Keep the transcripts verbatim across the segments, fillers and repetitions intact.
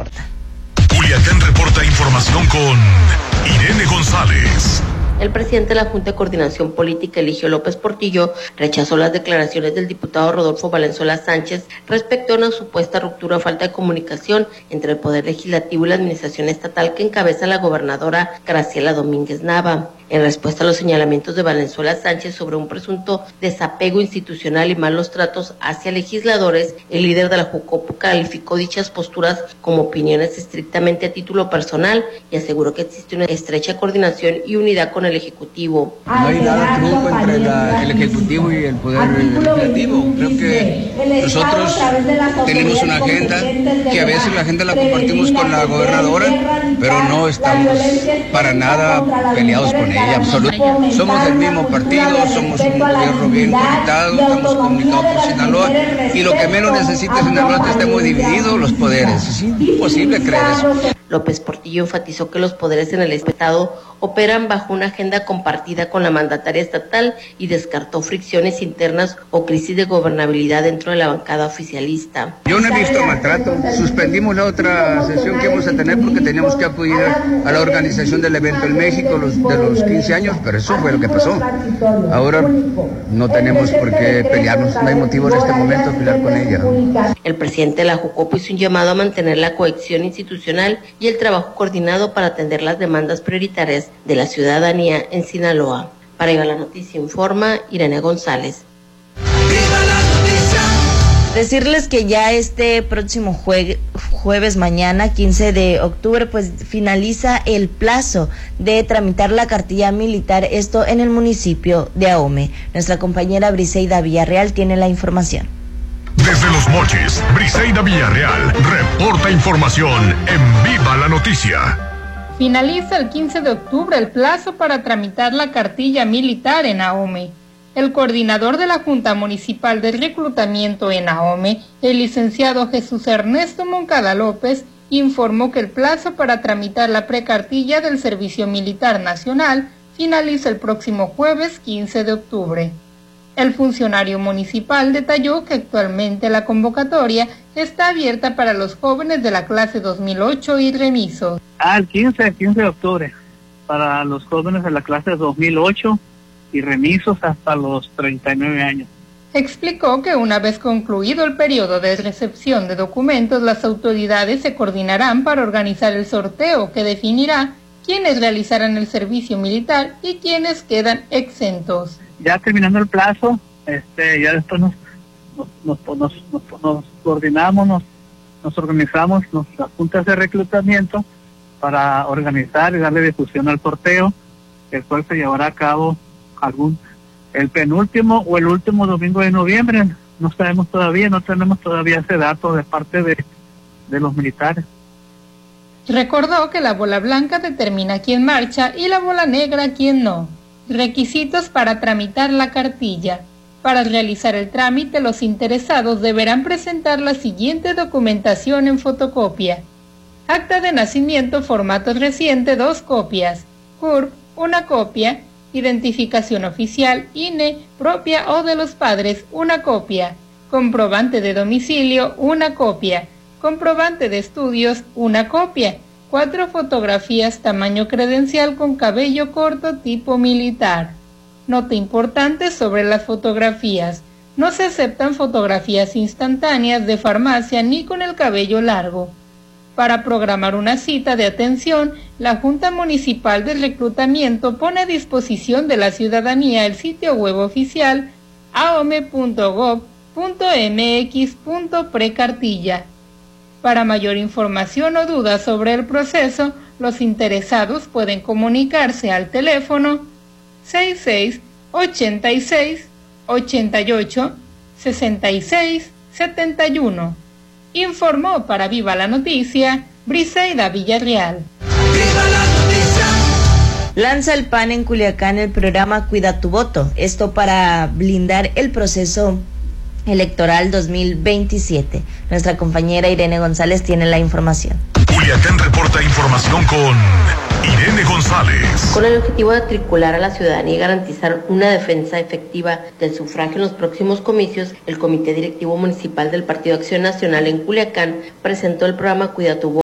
reporta. Culiacán reporta información con Irene González. El presidente de la Junta de Coordinación Política, Eligio López Portillo, rechazó las declaraciones del diputado Rodolfo Valenzuela Sánchez respecto a una supuesta ruptura o falta de comunicación entre el Poder Legislativo y la Administración Estatal que encabeza la gobernadora Graciela Domínguez Nava. En respuesta a los señalamientos de Valenzuela Sánchez sobre un presunto desapego institucional y malos tratos hacia legisladores, el líder de la Jucopo calificó dichas posturas como opiniones estrictamente a título personal y aseguró que existe una estrecha coordinación y unidad con el Ejecutivo. No hay nada truco entre la, el Ejecutivo y el Poder Legislativo. Creo que nosotros tenemos una agenda que a veces la agenda la compartimos con la gobernadora, pero no estamos para nada peleados con ella. Absolutamente. Somos del mismo partido, somos un gobierno bien conectado, estamos comunicados por Sinaloa y lo que menos necesita Sinaloa es que estemos divididos los poderes. Es imposible creer eso. López Portillo enfatizó que los poderes en el Estado operan bajo una agenda compartida con la mandataria estatal y descartó fricciones internas o crisis de gobernabilidad dentro de la bancada oficialista. Yo no he visto maltrato. Suspendimos la otra sesión que íbamos a tener porque teníamos que acudir a la organización del evento en México los, de los quince años, pero eso fue lo que pasó. Ahora no tenemos por qué pelearnos, no hay motivo en este momento de pelear con ella. El presidente de la Jucopo hizo un llamado a mantener la cohesión institucional y el trabajo coordinado para atender las demandas prioritarias de la ciudadanía en Sinaloa. Para Viva la Noticia informa Irene González. Decirles que ya este próximo jue- jueves mañana, quince de octubre, pues finaliza el plazo de tramitar la cartilla militar, esto en el municipio de Ahome. Nuestra compañera Briseida Villarreal tiene la información. Desde Los Mochis, Briseida Villarreal reporta información en Viva la Noticia. Finaliza el quince de octubre el plazo para tramitar la cartilla militar en Ahome. El coordinador de la Junta Municipal de Reclutamiento en Ahome, el licenciado Jesús Ernesto Moncada López, informó que el plazo para tramitar la precartilla del Servicio Militar Nacional finaliza el próximo jueves quince de octubre. El funcionario municipal detalló que actualmente la convocatoria está abierta para los jóvenes de la clase dos mil ocho y remisos. Ah, el quince, quince de octubre, para los jóvenes de la clase dos mil ocho y remisos hasta los treinta y nueve años. Explicó que una vez concluido el periodo de recepción de documentos, las autoridades se coordinarán para organizar el sorteo que definirá quiénes realizarán el servicio militar y quiénes quedan exentos. Ya terminando el plazo, este, ya después nos, nos, nos, nos, nos, nos coordinamos, nos, nos organizamos nos, las juntas de reclutamiento para organizar y darle difusión al sorteo, el cual se llevará a cabo algún el penúltimo o el último domingo de noviembre. No sabemos todavía, no tenemos todavía ese dato de parte de, de los militares. Recordó que la bola blanca determina quién marcha y la bola negra quién no. Requisitos para tramitar la cartilla. Para realizar el trámite, los interesados deberán presentar la siguiente documentación en fotocopia: acta de nacimiento formato reciente, dos copias; C U R P, una copia; identificación oficial, I N E, propia o de los padres, una copia; comprobante de domicilio, una copia; comprobante de estudios, una copia; cuatro fotografías tamaño credencial con cabello corto tipo militar. Nota importante sobre las fotografías: no se aceptan fotografías instantáneas de farmacia ni con el cabello largo. Para programar una cita de atención, la Junta Municipal de Reclutamiento pone a disposición de la ciudadanía el sitio web oficial ahome punto gob punto mx punto precartilla. Para mayor información o dudas sobre el proceso, los interesados pueden comunicarse al teléfono sesenta y seis, ochenta y seis, ochenta y ocho, sesenta y seis, setenta y uno. Informó para Viva la Noticia, Briseida Villarreal. ¡Viva la noticia! Lanza el P A N en Culiacán el programa Cuida tu voto, esto para blindar el proceso electoral dos mil veintisiete. Nuestra compañera Irene González tiene la información. Culiacán reporta información con Irene González. Con el objetivo de articular a la ciudadanía y garantizar una defensa efectiva del sufragio en los próximos comicios, el Comité Directivo Municipal del Partido Acción Nacional en Culiacán presentó el programa Cuida tu voto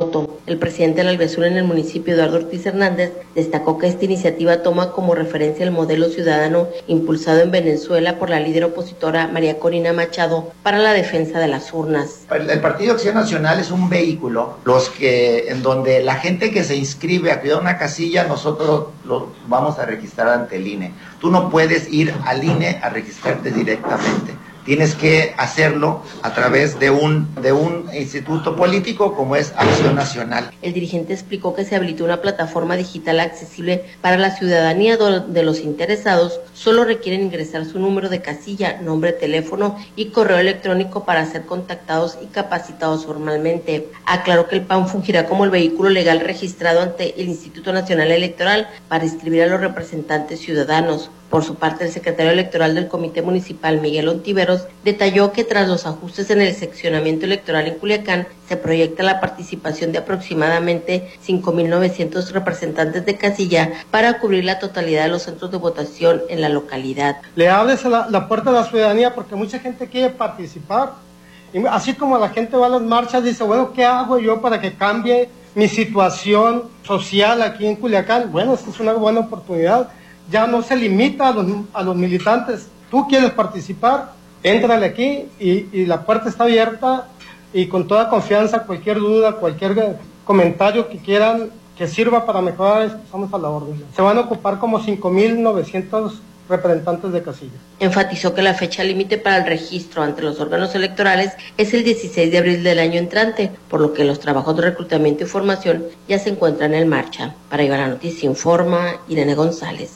voto. El presidente de la Albesur en el municipio, Eduardo Ortiz Hernández, destacó que esta iniciativa toma como referencia el modelo ciudadano impulsado en Venezuela por la líder opositora María Corina Machado para la defensa de las urnas. El Partido Acción Nacional es un vehículo los que, en donde la gente que se inscribe a cuidar una casilla, nosotros lo vamos a registrar ante el I N E. Tú no puedes ir al I N E a registrarte directamente. Tienes que hacerlo a través de un, de un instituto político como es Acción Nacional. El dirigente explicó que se habilitó una plataforma digital accesible para la ciudadanía donde los interesados solo requieren ingresar su número de casilla, nombre, teléfono y correo electrónico para ser contactados y capacitados formalmente. Aclaró que el P A N fungirá como el vehículo legal registrado ante el Instituto Nacional Electoral para inscribir a los representantes ciudadanos. Por su parte, el secretario electoral del Comité Municipal, Miguel Ontiveros, detalló que tras los ajustes en el seccionamiento electoral en Culiacán, se proyecta la participación de aproximadamente cinco mil novecientos representantes de casilla para cubrir la totalidad de los centros de votación en la localidad. Le hables a la, la puerta a la ciudadanía porque mucha gente quiere participar. Y así como la gente va a las marchas, dice, bueno, ¿qué hago yo para que cambie mi situación social aquí en Culiacán? Bueno, esta es una buena oportunidad. Ya no se limita a los, a los militantes. Tú quieres participar, éntrale aquí y, y la puerta está abierta y con toda confianza, cualquier duda, cualquier comentario que quieran que sirva para mejorar, estamos a la orden. Se van a ocupar como cinco mil novecientos representantes de casilla. Enfatizó que la fecha límite para el registro ante los órganos electorales es el dieciséis de abril del año entrante, por lo que los trabajos de reclutamiento y formación ya se encuentran en marcha. Para Viva la Noticia informa Irene González.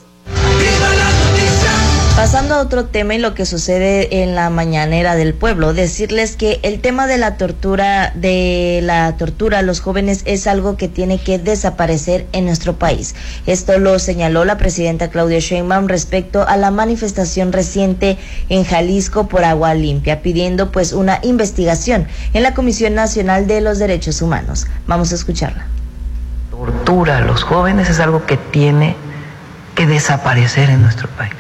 Pasando a otro tema y lo que sucede en la mañanera del pueblo, decirles que el tema de la tortura, de la tortura a los jóvenes es algo que tiene que desaparecer en nuestro país. Esto lo señaló la presidenta Claudia Sheinbaum respecto a la manifestación reciente en Jalisco por agua limpia, pidiendo pues una investigación en la Comisión Nacional de los Derechos Humanos. Vamos a escucharla. Tortura a los jóvenes es algo que tiene que desaparecer en nuestro país.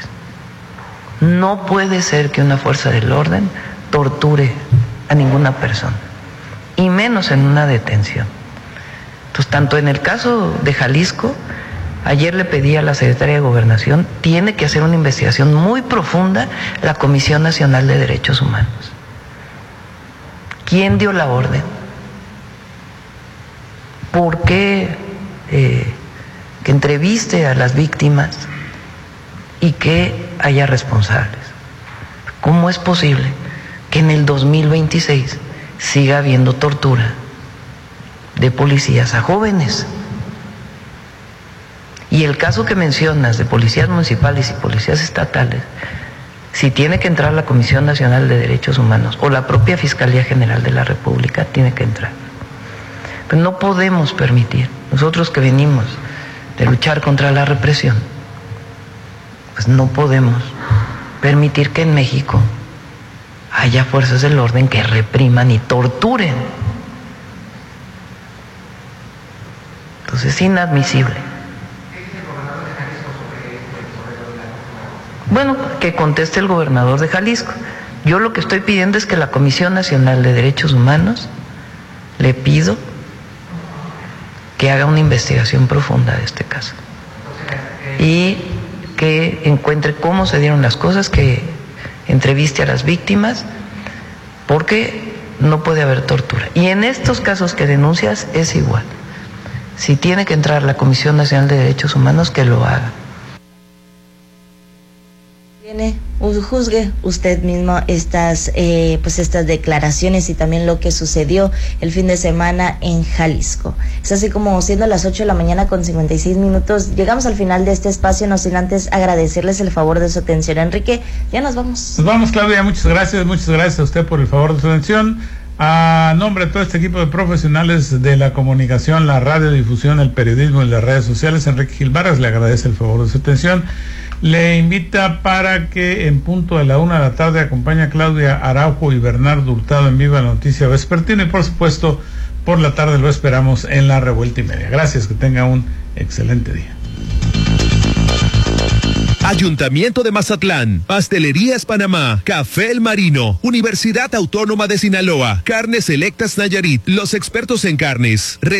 No puede ser que una fuerza del orden torture a ninguna persona, y menos en una detención. Entonces, tanto en el caso de Jalisco, ayer le pedí a la Secretaría de Gobernación, tiene que hacer una investigación muy profunda la Comisión Nacional de Derechos Humanos. ¿Quién dio la orden? ¿Por qué eh, que entreviste a las víctimas y que haya responsables? ¿Cómo es posible que en el dos mil veintiséis siga habiendo tortura de policías a jóvenes? Y el caso que mencionas de policías municipales y policías estatales, si tiene que entrar la Comisión Nacional de Derechos Humanos o la propia Fiscalía General de la República, tiene que entrar. Pero no podemos permitir, nosotros que venimos de luchar contra la represión, pues no podemos permitir que en México haya fuerzas del orden que repriman y torturen. Entonces es inadmisible. Bueno, que conteste el gobernador de Jalisco. Yo lo que estoy pidiendo es que la Comisión Nacional de Derechos Humanos le pido que haga una investigación profunda de este caso y que encuentre cómo se dieron las cosas, que entreviste a las víctimas, porque no puede haber tortura. Y en estos casos que denuncias es igual. Si tiene que entrar la Comisión Nacional de Derechos Humanos, que lo haga. Tiene, juzgue usted mismo estas eh, pues estas declaraciones y también lo que sucedió el fin de semana en Jalisco. Es así como siendo las ocho de la mañana con cincuenta y seis minutos, llegamos al final de este espacio, no sin antes agradecerles el favor de su atención. Enrique, ya nos vamos. Nos vamos, Claudia, muchas gracias, muchas gracias a usted por el favor de su atención. A nombre de todo este equipo de profesionales de la comunicación, la radiodifusión, el periodismo y las redes sociales, Enrique Gil Vargas le agradece el favor de su atención. Le invita para que en punto de la una de la tarde acompañe a Claudia Araujo y Bernardo Hurtado en Viva la Noticia Vespertina, y por supuesto por la tarde lo esperamos en la Revuelta y Media. Gracias, que tenga un excelente día. Ayuntamiento de Mazatlán, Pastelerías Panamá, Café El Marino, Universidad Autónoma de Sinaloa, Carnes Selectas Nayarit, los expertos en carnes.